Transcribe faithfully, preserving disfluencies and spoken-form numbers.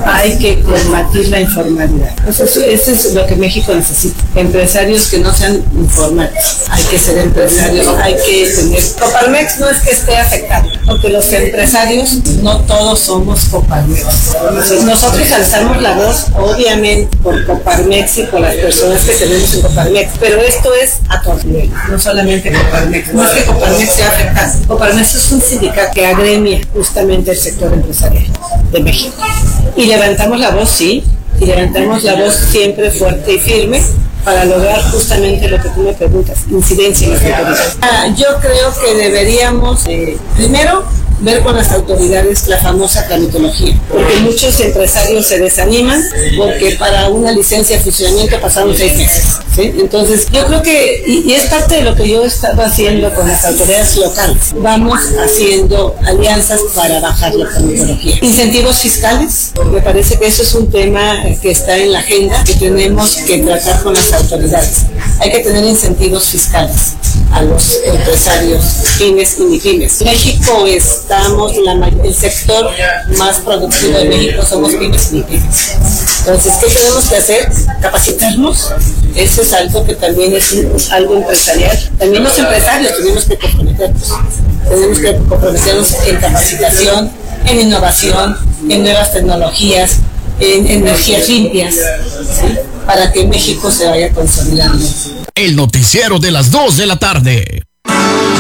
hay que combatir la informalidad. Eso es, eso es lo que México necesita. Empresarios que no sean informales. Hay que ser empresarios, hay que tener... Coparmex no es que esté afectado, porque los empresarios no todos somos Coparmex. Nosotros alzamos la voz, obviamente, por Coparmex y por las personas que tenemos en Coparmex, pero esto es a todo nivel, no solamente Coparmex. No es que Coparmex sea afectado. Coparmex es un sindicato que agremia justamente el sector empresarial de México. Y levantamos la voz, sí, y levantamos la voz siempre fuerte y firme para lograr justamente lo que tú me preguntas, incidencia en las autoridades. Ah, yo creo que deberíamos, eh, primero, ver con las autoridades la famosa tramitología, porque muchos empresarios se desaniman porque para una licencia de funcionamiento pasaron seis meses, ¿sí? Entonces yo creo que, y, y es parte de lo que yo he estado haciendo con las autoridades locales, vamos haciendo alianzas para bajar la tramitología. Incentivos fiscales, me parece que eso es un tema que está en la agenda, que tenemos que tratar con las autoridades. Hay que tener incentivos fiscales a los empresarios, pymes y mipymes. México estamos, la, el sector más productivo de México somos pymes y mipymes. Entonces, ¿qué tenemos que hacer? Capacitarnos. Eso es algo que también es un, algo empresarial. También los empresarios tenemos que comprometernos. Tenemos que comprometernos en capacitación, en innovación, en nuevas tecnologías, en energías limpias, ¿sí? Para que México se vaya consolidando. El noticiero de las dos de la tarde.